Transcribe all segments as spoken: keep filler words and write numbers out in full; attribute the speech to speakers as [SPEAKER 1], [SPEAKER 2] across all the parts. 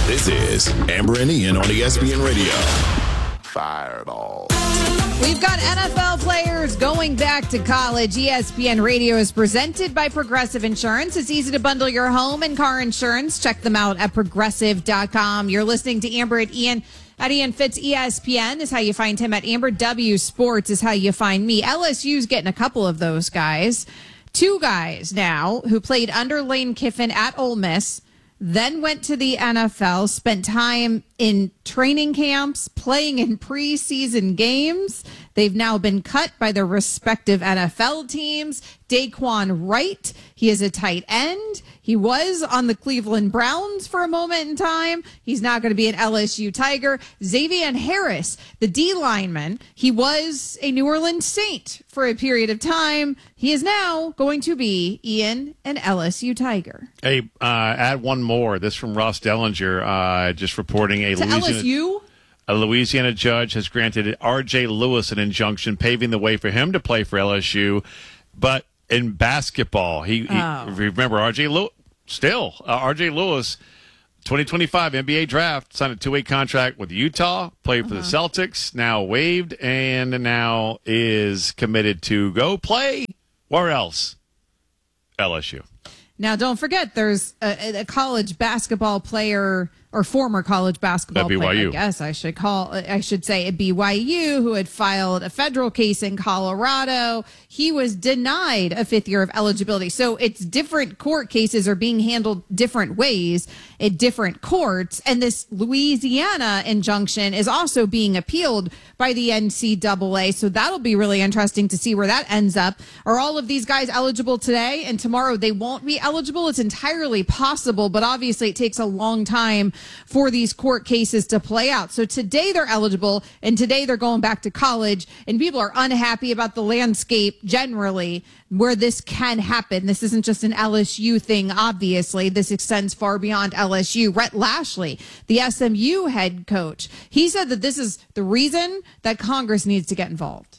[SPEAKER 1] This is Amber and Ian on E S P N Radio. Fireball.
[SPEAKER 2] We've got N F L players going back to college. E S P N Radio is presented by Progressive Insurance. It's easy to bundle your home and car insurance. Check them out at progressive dot com. You're listening to Amber and Ian. At Ian Fitz, E S P N is how you find him. At Amber W Sports is how you find me. L S U's getting a couple of those guys. Two guys now who played under Lane Kiffin at Ole Miss, then went to the N F L, spent time in training camps, playing in preseason games. They've now been cut by their respective N F L teams. Daquan Wright, he is a tight end. He was on the Cleveland Browns for a moment in time. He's now going to be an L S U Tiger. Xavier Harris, the D lineman, he was a New Orleans Saint for a period of time. He is now going to be, Ian, an L S U Tiger.
[SPEAKER 3] Hey, uh, add one more. This from Ross Dellinger, uh, just reporting a
[SPEAKER 2] to
[SPEAKER 3] Louisiana,
[SPEAKER 2] L S U?
[SPEAKER 3] A Louisiana judge has granted R J Lewis an injunction, paving the way for him to play for L S U. But in basketball, he,
[SPEAKER 2] oh.
[SPEAKER 3] he remember R J Lewis, still, uh, R J Lewis, twenty twenty-five N B A draft, signed a two-way contract with Utah, played for uh-huh. the Celtics, now waived, and now is committed to go play. Where else? L S U.
[SPEAKER 2] Now, don't forget, there's a, a college basketball player or former college basketball
[SPEAKER 3] At B Y U.
[SPEAKER 2] player, I guess I should call, I should say at B Y U, who had filed a federal case in Colorado. He was denied a fifth year of eligibility. So it's different court cases are being handled different ways at different courts. And this Louisiana injunction is also being appealed by the N C double A. So that'll be really interesting to see where that ends up. Are all of these guys eligible today and tomorrow they won't be eligible? It's entirely possible, but obviously it takes a long time for these court cases to play out. So today they're eligible and today they're going back to college, and people are unhappy about the landscape generally where this can happen. This isn't just an L S U thing, obviously. This extends far beyond L S U. Rhett Lashley, the S M U head coach, he said that this is the reason that Congress needs to get involved.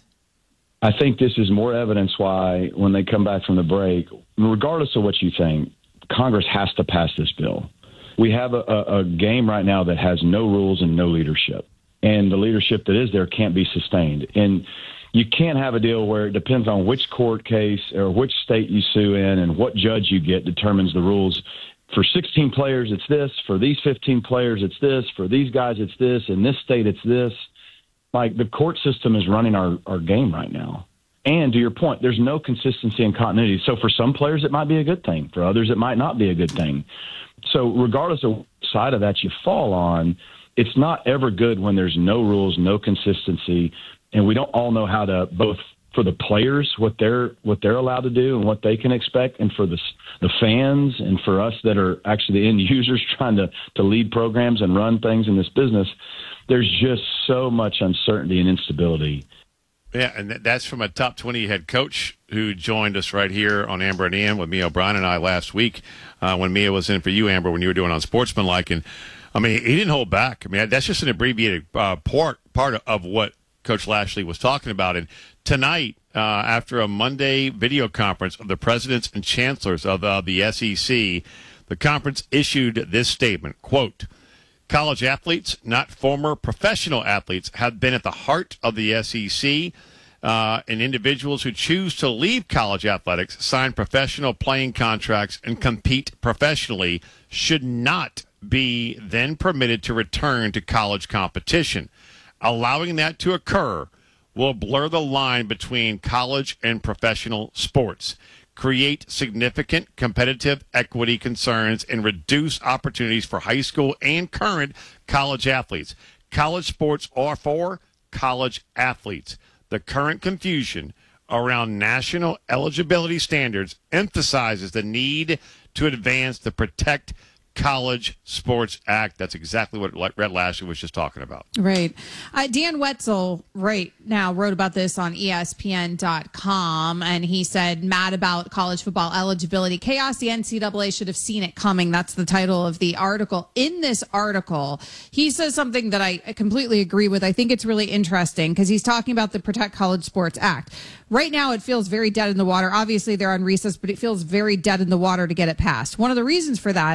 [SPEAKER 4] I think this is more evidence why when they come back from the break, regardless of what you think, Congress has to pass this bill. We have a, a, a game right now that has no rules and no leadership. And the leadership that is there can't be sustained. And you can't have a deal where it depends on which court case or which state you sue in and what judge you get determines the rules. For sixteen players, it's this. For these fifteen players, it's this. For these guys, it's this. In this state, it's this. Like, the court system is running our, our game right now. And to your point, there's no consistency and continuity. So for some players, it might be a good thing. For others, it might not be a good thing. So regardless of what side of that you fall on, it's not ever good when there's no rules, no consistency, and we don't all know how to, both for the players, what they're what they're allowed to do and what they can expect, and for the the fans and for us that are actually the end users trying to, to lead programs and run things in this business. There's just so much uncertainty and instability.
[SPEAKER 3] Yeah, and that's from a top twenty head coach who joined us right here on Amber and Ian with Mia O'Brien and I last week uh, when Mia was in for you, Amber, when you were doing Unsportsmanlike. And, I mean, he didn't hold back. I mean, that's just an abbreviated uh, part, part of what Coach Lashley was talking about. And tonight, uh, after a Monday video conference of the presidents and chancellors of uh, the S E C, the conference issued this statement, quote, "College athletes, not former professional athletes, have been at the heart of the S E C, uh, and individuals who choose to leave college athletics, sign professional playing contracts, and compete professionally should not be then permitted to return to college competition. Allowing that to occur will blur the line between college and professional sports, create significant competitive equity concerns, and reduce opportunities for high school and current college athletes. College sports are for college athletes. The current confusion around national eligibility standards emphasizes the need to advance the Protect College Sports Act." That's exactly what Rhett Lashley was just talking about.
[SPEAKER 2] Right. Uh, Dan Wetzel right now wrote about this on E S P N dot com, and he said, mad about college football eligibility chaos. The N C double A should have seen it coming. That's the title of the article. In this article, he says something that I completely agree with. I think it's really interesting because he's talking about the Protect College Sports Act. Right now, it feels very dead in the water. Obviously, they're on recess, but it feels very dead in the water to get it passed. One of the reasons for that is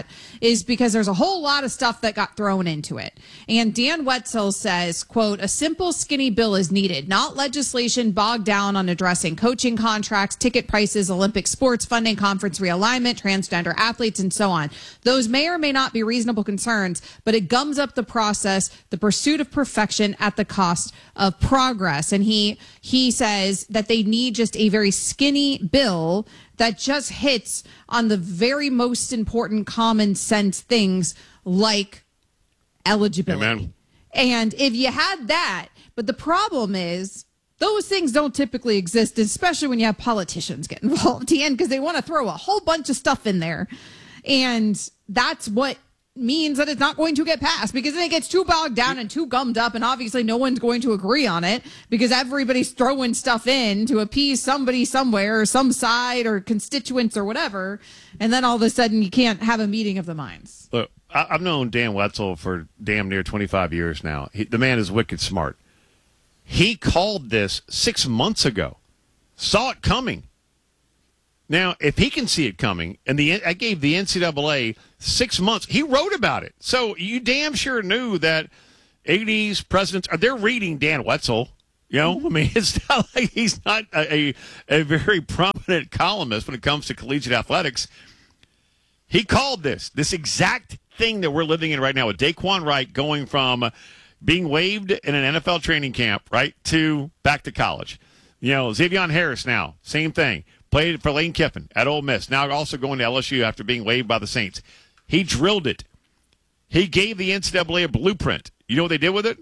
[SPEAKER 2] is because there's a whole lot of stuff that got thrown into it. And Dan Wetzel says, quote, a simple skinny bill is needed, not legislation bogged down on addressing coaching contracts, ticket prices, Olympic sports funding, conference realignment, transgender athletes, and so on. Those may or may not be reasonable concerns, but it gums up the process, the pursuit of perfection at the cost of progress. And he he says that they need just a very skinny bill that just hits on the very most important common sense things like eligibility.
[SPEAKER 3] Amen.
[SPEAKER 2] And if you had that, but the problem is those things don't typically exist, especially when you have politicians get involved, Ian, because they want to throw a whole bunch of stuff in there. And that's what means that it's not going to get passed, because then it gets too bogged down and too gummed up, and obviously no one's going to agree on it because everybody's throwing stuff in to appease somebody somewhere or some side or constituents or whatever, and then all of a sudden you can't have a meeting of the minds.
[SPEAKER 3] Look, I- I've known Dan Wetzel for damn near twenty-five years now. He, the man is wicked smart. He called this six months ago, saw it coming. Now, if he can see it coming, and the I gave the N C double A six months, he wrote about it. So you damn sure knew that eighties presidents, they're reading Dan Wetzel. You know, I mean, it's not like he's not a, a, a very prominent columnist when it comes to collegiate athletics. He called this, this exact thing that we're living in right now with Daquan Wright going from being waived in an N F L training camp, right, to back to college. You know, Xavier Harris now, same thing. Played for Lane Kiffin at Ole Miss. Now also going to L S U after being waived by the Saints. He drilled it. He gave the N C double A a blueprint. You know what they did with it?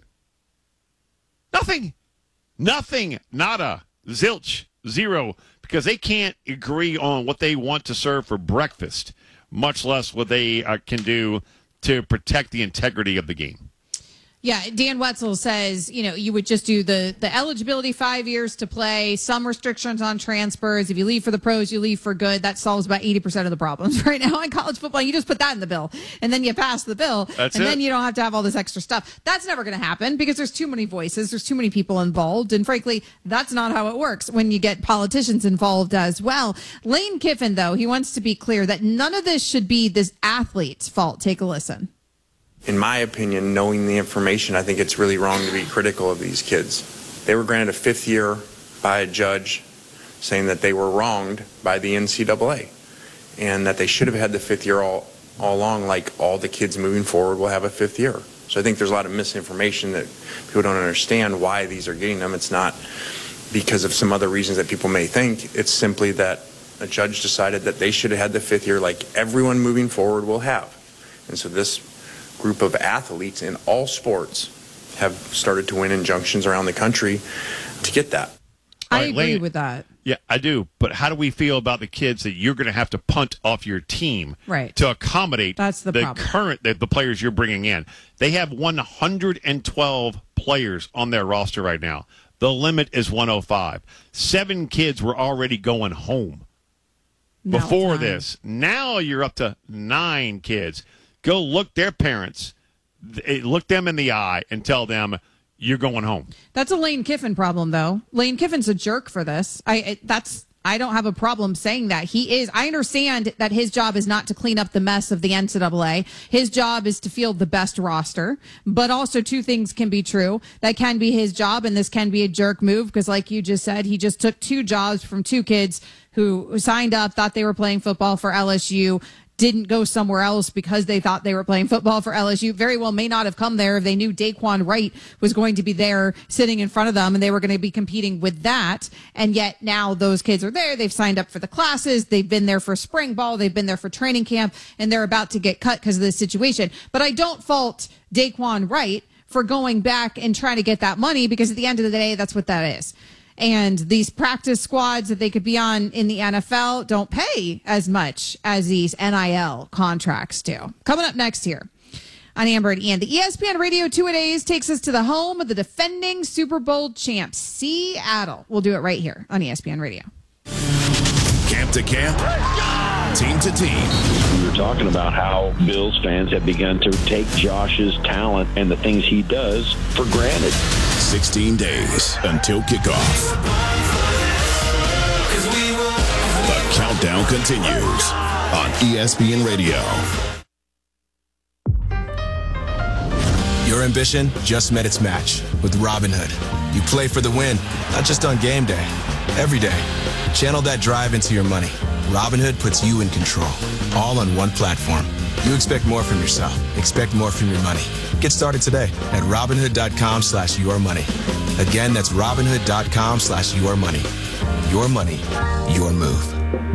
[SPEAKER 3] Nothing. Nothing. Nada. Zilch. Zero. Because they can't agree on what they want to serve for breakfast, much less what they uh, can do to protect the integrity of the game.
[SPEAKER 2] Yeah, Dan Wetzel says, you know, you would just do the, the eligibility five years to play, some restrictions on transfers. If you leave for the pros, you leave for good. That solves about eighty percent of the problems right now in college football. You just put that in the bill, and then you pass the bill,
[SPEAKER 3] That's
[SPEAKER 2] and
[SPEAKER 3] it.
[SPEAKER 2] then you don't have to have all this extra stuff. That's never going to happen because there's too many voices. There's too many people involved. And frankly, that's not how it works when you get politicians involved as well. Lane Kiffin, though, he wants to be clear that none of this should be this athlete's fault. Take a listen.
[SPEAKER 5] In my opinion, knowing the information, I think it's really wrong to be critical of these kids. They were granted a fifth year by a judge saying that they were wronged by the N C double A and that they should have had the fifth year all, all along, like all the kids moving forward will have a fifth year. So I think there's a lot of misinformation that people don't understand why these are getting them. It's not because of some other reasons that people may think. It's simply that a judge decided that they should have had the fifth year like everyone moving forward will have. And so this group of athletes in all sports have started to win injunctions around the country to get that.
[SPEAKER 2] I
[SPEAKER 3] right,
[SPEAKER 2] agree
[SPEAKER 3] Lane,
[SPEAKER 2] with that.
[SPEAKER 3] Yeah, I do. But how do we feel about the kids that you're going to have to punt off your team
[SPEAKER 2] Right.
[SPEAKER 3] to accommodate
[SPEAKER 2] That's the
[SPEAKER 3] the
[SPEAKER 2] problem.
[SPEAKER 3] current the, the players you're bringing in? They have one hundred twelve players on their roster right now. The limit is one oh five. Seven kids were already going home
[SPEAKER 2] Now
[SPEAKER 3] before
[SPEAKER 2] it's nine.
[SPEAKER 3] this. Now you're up to nine kids. Go look their parents, th- look them in the eye, and tell them you're going home.
[SPEAKER 2] That's a Lane Kiffin problem, though. Lane Kiffin's a jerk for this. I it, that's I don't have a problem saying that. He is. I understand that his job is not to clean up the mess of the N C double A. His job is to field the best roster. But also two things can be true. That can be his job, and this can be a jerk move because, like you just said, he just took two jobs from two kids who signed up, thought they were playing football for L S U, didn't go somewhere else because they thought they were playing football for L S U. Very well may not have come there if they knew Daquan Wright was going to be there sitting in front of them and they were going to be competing with that. And yet now those kids are there. They've signed up for the classes. They've been there for spring ball. They've been there for training camp, and they're about to get cut because of this situation. But I don't fault Daquan Wright for going back and trying to get that money because at the end of the day, that's what that is. And these practice squads that they could be on in the N F L don't pay as much as these N I L contracts do. Coming up next here on Amber and Ian, the E S P N Radio Two-A-Days takes us to the home of the defending Super Bowl champs, Seattle. We'll do it right here on E S P N Radio.
[SPEAKER 1] Camp to camp, team to team.
[SPEAKER 6] We were talking about how Bills fans have begun to take Josh's talent and the things he does for granted.
[SPEAKER 1] sixteen days until kickoff. The countdown continues on E S P N Radio.
[SPEAKER 7] Your ambition just met its match with Robinhood. You play for the win, not just on game day, every day. Channel that drive into your money. Robinhood puts you in control, all on one platform. You expect more from yourself. Expect more from your money. Get started today at Robinhood.com slash your money. Again, that's Robinhood.com slash your money. Your money, your move.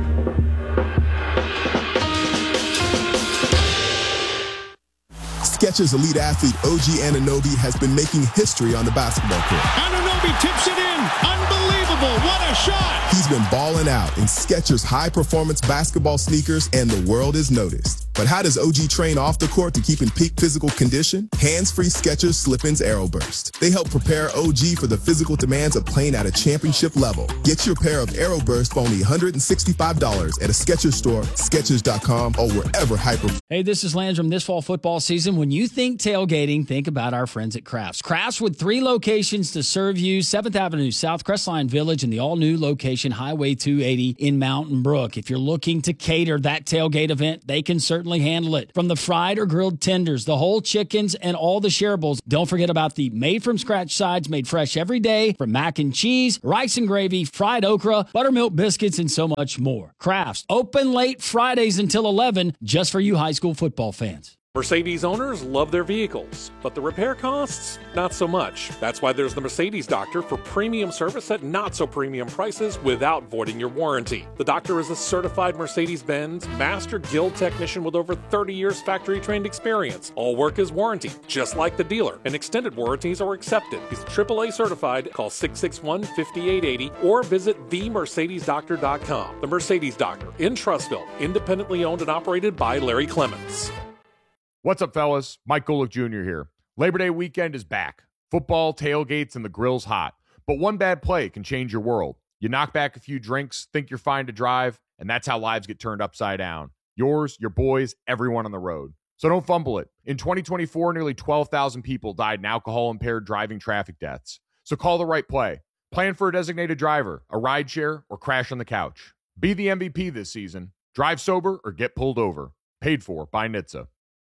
[SPEAKER 8] Skechers elite athlete O G Anunoby has been making history on the basketball court.
[SPEAKER 9] Anunoby tips it in. Unbelievable. What a shot.
[SPEAKER 8] He's been balling out in Skechers high-performance basketball sneakers, and the world has noticed. But how does O G train off the court to keep in peak physical condition? Hands-free Skechers Slip-ins AeroBurst. They help prepare O G for the physical demands of playing at a championship level. Get your pair of AeroBurst for only one hundred sixty-five dollars at a Skechers store, Skechers dot com, or wherever hyper.
[SPEAKER 10] Hey, this is Landrum. This fall football season, when you think tailgating, think about our friends at Crafts. Crafts with three locations to serve you: seventh Avenue South, Crestline Village, and the all-new location, Highway two eighty in Mountain Brook. If you're looking to cater that tailgate event, they can certainly handle it. From the fried or grilled tenders, the whole chickens, and all the shareables. Don't forget about the made-from-scratch sides made fresh every day, from mac and cheese, rice and gravy, fried okra, buttermilk biscuits, and so much more. Crafts, open late Fridays until eleven, just for you high school football fans.
[SPEAKER 11] Mercedes owners love their vehicles, but the repair costs, not so much. That's why there's the Mercedes Doctor for premium service at not so premium prices without voiding your warranty. The Doctor is a certified Mercedes-Benz Master Guild technician with over thirty years factory-trained experience. All work is warranted, just like the dealer, and extended warranties are accepted. He's triple A certified. Call six six one, five eight eight zero or visit the mercedes doctor dot com. The Mercedes Doctor in Trussville, independently owned and operated by Larry Clements.
[SPEAKER 12] What's up, fellas? Mike Golick Junior here. Labor Day weekend is back. Football, tailgates, and the grill's hot. But one bad play can change your world. You knock back a few drinks, think you're fine to drive, and that's how lives get turned upside down. Yours, your boys, everyone on the road. So don't fumble it. In twenty twenty-four, nearly twelve thousand people died in alcohol-impaired driving traffic deaths. So call the right play. Plan for a designated driver, a rideshare, or crash on the couch. Be the M V P this season. Drive sober or get pulled over. Paid for by N H T S A.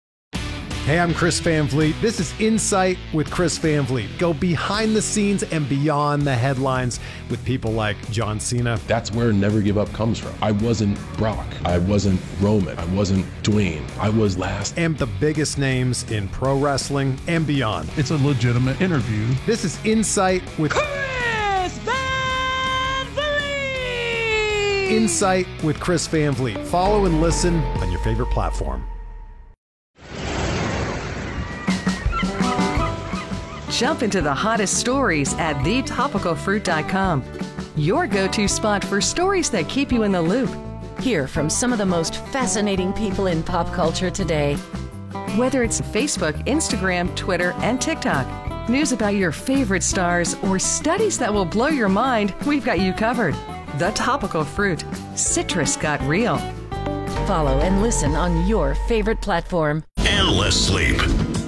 [SPEAKER 13] Hey, I'm Chris Van Vliet. This is Insight with Chris Van Vliet. Go behind the scenes and beyond the headlines with people like John Cena.
[SPEAKER 14] That's where Never Give Up comes from. I wasn't Brock. I wasn't Roman. I wasn't Dwayne. I was last.
[SPEAKER 13] And the biggest names in pro wrestling and beyond.
[SPEAKER 15] It's a legitimate interview.
[SPEAKER 13] This is Insight with
[SPEAKER 16] Chris Van Vliet.
[SPEAKER 13] Insight with Chris Van Vliet. Follow and listen on your favorite platform.
[SPEAKER 17] Jump into the hottest stories at the topical fruit dot com. Your go-to spot for stories that keep you in the loop.
[SPEAKER 18] Hear from some of the most fascinating people in pop culture today.
[SPEAKER 17] Whether it's Facebook, Instagram, Twitter, and TikTok, news about your favorite stars, or studies that will blow your mind, we've got you covered. The Topical Fruit. Citrus got real.
[SPEAKER 18] Follow and listen on your favorite platform.
[SPEAKER 1] Endless sleep.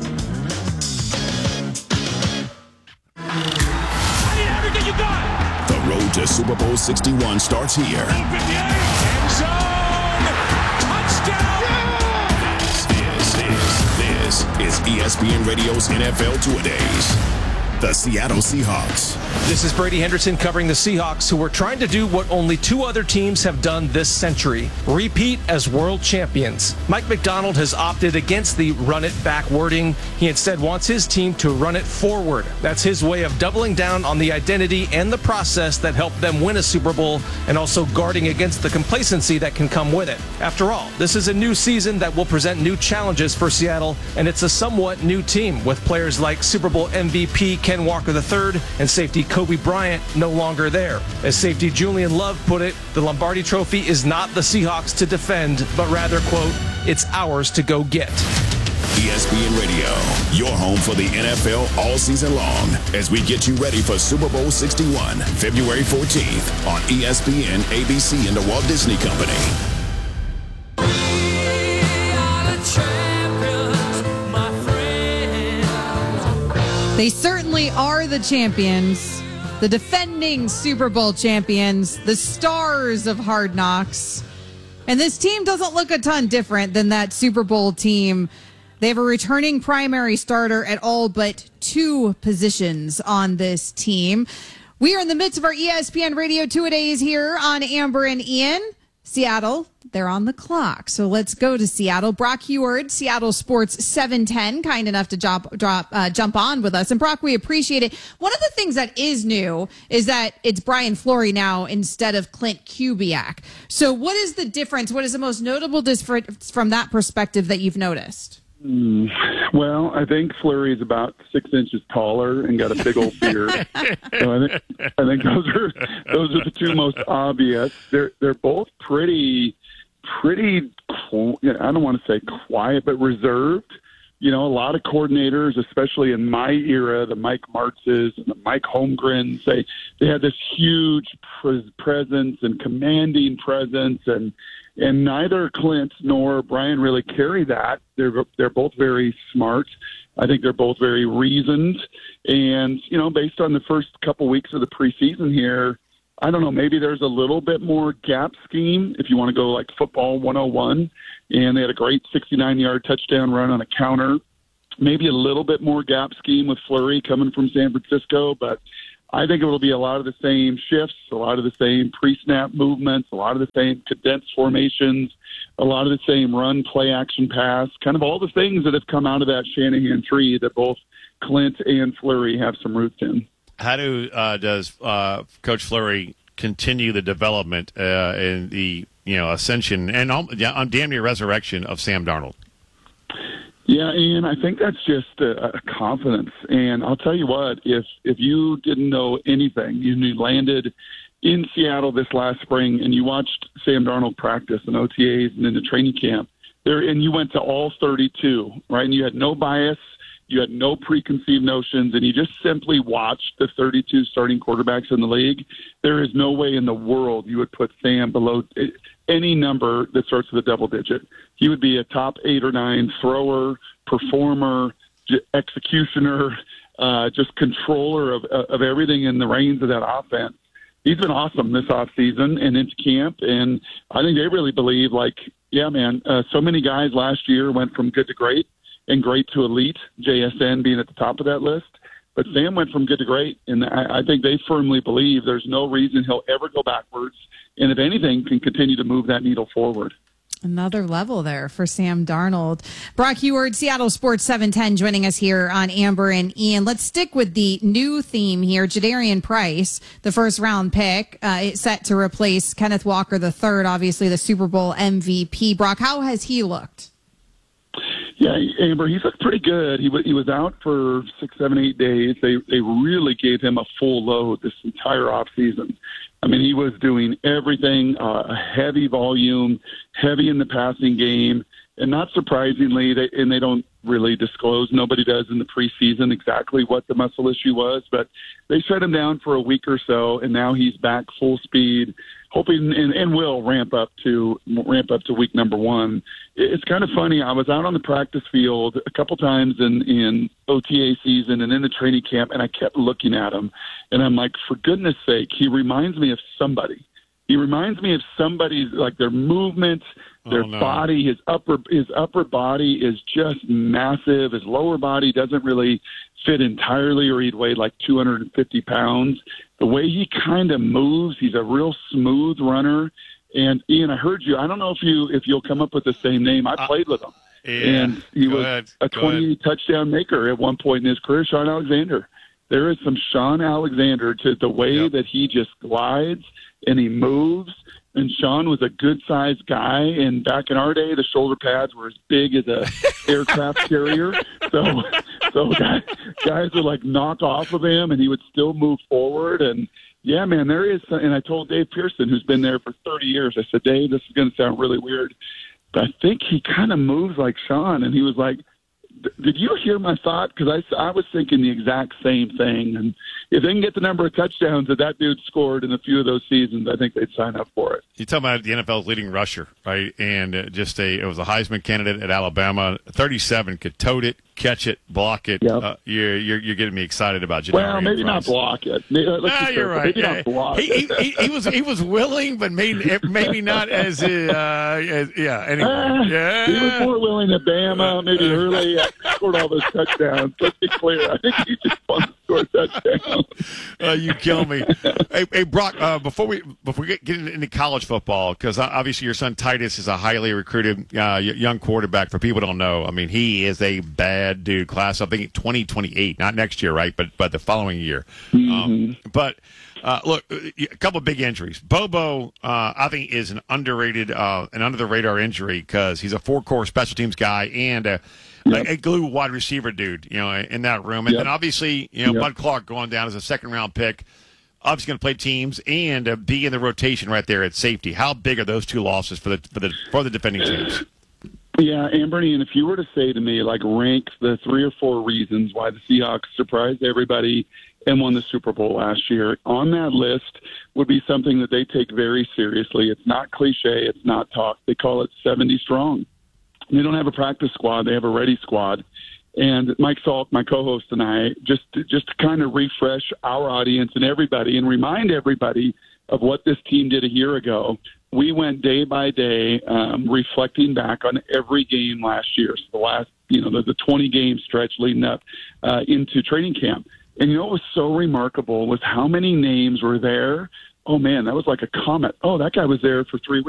[SPEAKER 1] The road to Super Bowl sixty-one starts here.
[SPEAKER 16] End zone! Touchdown!
[SPEAKER 1] This is, this, this is E S P N Radio's N F L Two-A-Days. The Seattle Seahawks.
[SPEAKER 19] This is Brady Henderson covering the Seahawks, who are trying to do what only two other teams have done this century: repeat as world champions. Mike Macdonald has opted against the run it back wording. He instead wants his team to run it forward. That's his way of doubling down on the identity and the process that helped them win a Super Bowl, and also guarding against the complacency that can come with it. After all, this is a new season that will present new challenges for Seattle, and it's a somewhat new team with players like Super Bowl M V P Ken Walker the third and safety Kobe Bryant no longer there. As safety Julian Love put it, the Lombardi Trophy is not the Seahawks to defend, but rather, quote, it's ours to go get.
[SPEAKER 1] E S P N Radio, your home for the N F L all season long, as we get you ready for Super Bowl sixty-one, February fourteenth on E S P N, A B C, and the Walt Disney Company.
[SPEAKER 2] They certainly are the champions, the defending Super Bowl champions, the stars of Hard Knocks. And this team doesn't look a ton different than that Super Bowl team They have a returning primary starter at all but two positions on this team. We are in the midst of our E S P N Radio Two-A-Days here on Amber and Ian. Seattle, they're on the clock. So let's go to Seattle. Brock Huard, Seattle Sports seven ten, kind enough to drop, drop, uh, jump on with us. And Brock, we appreciate it. One of the things that is new is that it's Brian Fleury now instead of Clint Kubiak. So what is the difference? What is the most notable difference from that perspective that you've noticed?
[SPEAKER 15] Mm, well, I think Fleury is about six inches taller and got a big old beard. So I think I think those are those are the two most obvious. They're they're both pretty pretty. I don't want to say quiet, but reserved. You know, a lot of coordinators, especially in my era, the Mike Martzes and the Mike Holmgrens, they they had this huge pre- presence and commanding presence, and and neither Clint nor Brian really carry that. They're they're both very smart. I think they're both very reasoned, and you know, based on the first couple weeks of the preseason here, I don't know, maybe there's a little bit more gap scheme if you want to go like football one oh one. And they had a great sixty-nine-yard touchdown run on a counter. Maybe a little bit more gap scheme with Fleury coming from San Francisco, but I think it will be a lot of the same shifts, a lot of the same pre-snap movements, a lot of the same condensed formations, a lot of the same run, play, action, pass, kind of all the things that have come out of that Shanahan tree that both Clint and Fleury have some roots in.
[SPEAKER 3] How do uh, does uh, Coach Fleury continue the development uh, in the you know ascension and um, I'm damn near resurrection of Sam Darnold?
[SPEAKER 15] Yeah, Ian, I think that's just a, a confidence. And I'll tell you what, if if you didn't know anything, you landed in Seattle this last spring and you watched Sam Darnold practice in O T As and in the training camp, there, and you went to all thirty-two, right? And you had no bias, you had no preconceived notions, and you just simply watched the thirty-two starting quarterbacks in the league, there is no way in the world you would put Sam below any number that starts with a double digit. He would be a top eight or nine thrower, performer, executioner, uh, just controller of, of everything in the reins of that offense. He's been awesome this offseason and into camp, and I think they really believe, like, yeah, man, uh, so many guys last year went from good to great and great to elite, J S N being at the top of that list. But Sam went from good to great, and I, I think they firmly believe there's no reason he'll ever go backwards, and if anything, can continue to move that needle forward.
[SPEAKER 2] Another level there for Sam Darnold. Brock Huard, Seattle Sports seven ten, joining us here on Amber and Ian. Let's stick with the new theme here. Jadarian Price, the first round pick, uh, set to replace Kenneth Walker the third, obviously the Super Bowl M V P. Brock, how has he looked?
[SPEAKER 15] Yeah, Amber, he's looked pretty good. He, w- he was out for six, seven, eight days. They they really gave him a full load this entire offseason. I mean, he was doing everything, uh, heavy volume, heavy in the passing game, and not surprisingly, they, and they don't really disclose, nobody does in the preseason exactly what the muscle issue was, but they shut him down for a week or so, and now he's back full speed, hoping and, and will ramp up to ramp up to week number one. It's kind of funny. I was out on the practice field a couple times in, in O T A season and in the training camp, and I kept looking at him, and I'm like, for goodness sake, he reminds me of somebody. He reminds me of somebody, like their movement, their oh, no. body, his upper his upper body is just massive. His lower body doesn't really fit entirely, or he'd weigh like two hundred fifty pounds. The way he kind of moves, he's a real smooth runner. And Ian, I heard you. I don't know if you if you'll come up with the same name. I played with him,
[SPEAKER 3] yeah,
[SPEAKER 15] and he was
[SPEAKER 3] ahead,
[SPEAKER 15] a twenty-eight touchdown maker at one point in his career. Sean Alexander. There is some Sean Alexander to the way yep. that he just glides and he moves. And Sean was a good-sized guy, and back in our day, the shoulder pads were as big as a aircraft carrier. So, so guys, guys would like knock off of him, and he would still move forward. And yeah, man, there is. And I told Dave Pearson, who's been there for thirty years, I said, Dave, this is going to sound really weird, but I think he kind of moves like Sean. And he was like, did you hear my thought? Because I, I was thinking the exact same thing. And, if they can get the number of touchdowns that that dude scored in a few of those seasons, I think they'd sign up for it.
[SPEAKER 3] You talking about the N F L's leading rusher, right? And uh, just a it was a Heisman candidate at Alabama. thirty-seven could tote it, catch it, block it.
[SPEAKER 15] Yep.
[SPEAKER 3] Uh, you're, you're you're getting me excited about Jadarian
[SPEAKER 15] Well, maybe
[SPEAKER 3] Price.
[SPEAKER 15] not block it. Maybe, let's
[SPEAKER 3] Ah,
[SPEAKER 15] be
[SPEAKER 3] you're
[SPEAKER 15] careful.
[SPEAKER 3] right.
[SPEAKER 15] Maybe
[SPEAKER 3] Yeah.
[SPEAKER 15] not block
[SPEAKER 3] he,
[SPEAKER 15] it.
[SPEAKER 3] he, he, he was he was willing, but maybe maybe not as, uh, as yeah. Anyway,
[SPEAKER 15] Uh,
[SPEAKER 3] yeah.
[SPEAKER 15] He was more willing to Bama, maybe early, scored all those touchdowns. Let's be clear. I think he just wants to score touchdowns.
[SPEAKER 3] Uh, you kill me. hey, hey, Brock. Uh, before we before we get, get into college football, because obviously your son Titus is a highly recruited uh, young quarterback. For people who don't know, I mean, he is a bad dude. Class, I think twenty twenty-eight, not next year, right? But but the following year.
[SPEAKER 15] Mm-hmm.
[SPEAKER 3] Um, but uh, look, a couple of big injuries. Bobo, uh, I think, is an underrated, uh, an under the radar injury because he's a four core special teams guy and a,
[SPEAKER 15] Yep.
[SPEAKER 3] a, a glue wide receiver dude, you know, in that room. And
[SPEAKER 15] Yep.
[SPEAKER 3] then obviously, you know,
[SPEAKER 15] Yep.
[SPEAKER 3] Bud Clark going down as a second round pick. Obviously, going to play teams and uh, be in the rotation right there at safety. How big are those two losses for the for the for the defending champs?
[SPEAKER 15] Yeah, Amberny, and if you were to say to me, like, rank the three or four reasons why the Seahawks surprised everybody and won the Super Bowl last year, on that list would be something that they take very seriously. It's not cliche. It's not talk. They call it seventy strong. They don't have a practice squad. They have a ready squad. And Mike Salk, my co-host, and I, just to, just to kind of refresh our audience and everybody and remind everybody of what this team did a year ago, we went day by day um, reflecting back on every game last year. So the last, you know, the, the twenty-game stretch leading up uh, into training camp. And you know what was so remarkable was how many names were there. Oh, man, that was like a comet. Oh, that guy was there for three weeks.